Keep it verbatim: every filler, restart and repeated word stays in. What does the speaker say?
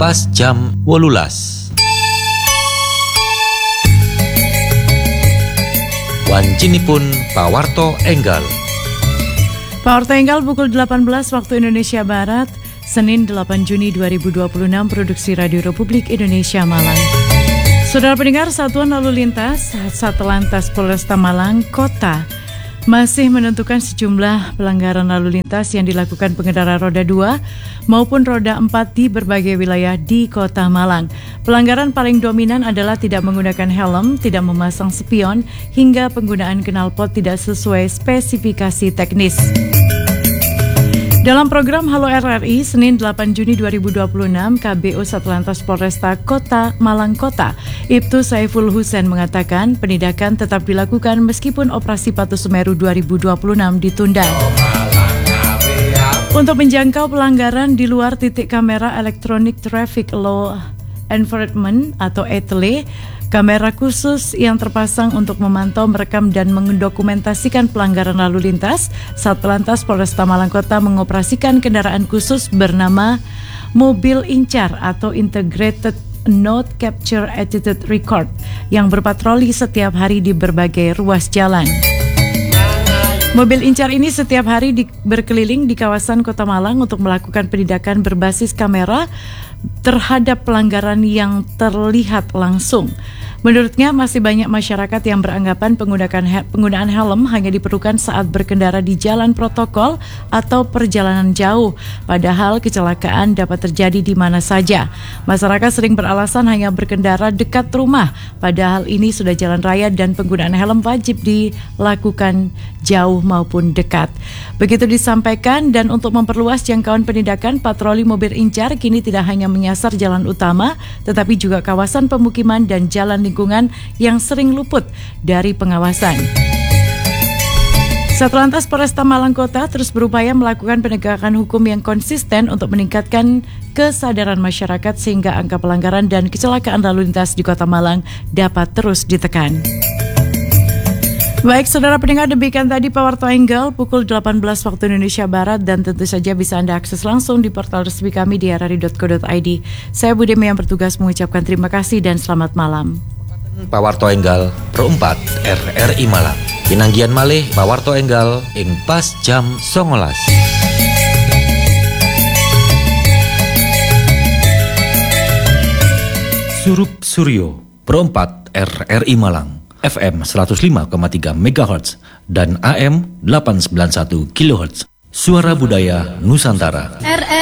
pas jam wolulas. Wancinipun pawarto enggal. Pawarto enggal pukul delapan belas waktu Indonesia Barat, Senin delapan Juni dua ribu dua puluh enam, produksi Radio Republik Indonesia Malang. Saudara pendengar, Satuan Lalu Lintas Satlantas Polresta Malang Kota masih menentukan sejumlah pelanggaran lalu lintas yang dilakukan pengendara roda dua maupun roda empat di berbagai wilayah di Kota Malang. Pelanggaran paling dominan adalah tidak menggunakan helm, tidak memasang spion, hingga penggunaan knalpot tidak sesuai spesifikasi teknis. Dalam program Halo R R I, Senin delapan Juni dua ribu dua puluh enam, K B U Satlantas Polresta Kota Malang Kota, Ibtu Saiful Husain mengatakan penindakan tetap dilakukan meskipun operasi Patu Semeru dua ribu dua puluh enam ditunda. Untuk menjangkau pelanggaran di luar titik kamera Electronic Traffic Law Enforcement atau E T L E, kamera khusus yang terpasang untuk memantau, merekam, dan mendokumentasikan pelanggaran lalu lintas, Satlantas Polresta Malang Kota mengoperasikan kendaraan khusus bernama Mobil Incar atau Integrated Node Capture Attitude Record yang berpatroli setiap hari di berbagai ruas jalan. Mobil Incar ini setiap hari di, berkeliling di kawasan Kota Malang untuk melakukan penindakan berbasis kamera terhadap pelanggaran yang terlihat langsung. Menurutnya masih banyak masyarakat yang beranggapan penggunaan, he- penggunaan helm hanya diperlukan saat berkendara di jalan protokol atau perjalanan jauh, padahal kecelakaan dapat terjadi di mana saja. Masyarakat sering beralasan hanya berkendara dekat rumah, padahal ini sudah jalan raya dan penggunaan helm wajib dilakukan jauh maupun dekat. Begitu disampaikan, dan untuk memperluas jangkauan penindakan, patroli mobil Incar kini tidak hanya menyasar jalan utama, tetapi juga kawasan pemukiman dan jalan lingkungan yang sering luput dari pengawasan. Satlantas Polresta Malang Kota terus berupaya melakukan penegakan hukum yang konsisten untuk meningkatkan kesadaran masyarakat sehingga angka pelanggaran dan kecelakaan lalu lintas di Kota Malang dapat terus ditekan. Baik, saudara pendengar, demikian tadi Pawarto Enggal pukul delapan belas waktu Indonesia Barat, dan tentu saja bisa Anda akses langsung di portal resmi kami di r r i dot co dot i d. Saya Budemi yang bertugas mengucapkan terima kasih dan selamat malam. Pawarto Enggal perempat R R I Malang. Pinanggian malih Pawarto Enggal ing pas jam songolas. Surup Suryo perempat R R I Malang, F M seratus lima koma tiga megahertz dan A M delapan ratus sembilan puluh satu kilohertz. Suara Budaya Nusantara. R R